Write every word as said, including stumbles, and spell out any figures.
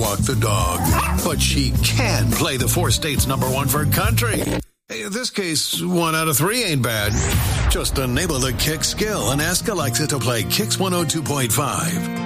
walk the dog, but she can play the four states number one for country. In this case, one out of three ain't bad. Just enable the Kick skill and ask Alexa to play Kix one oh two point five.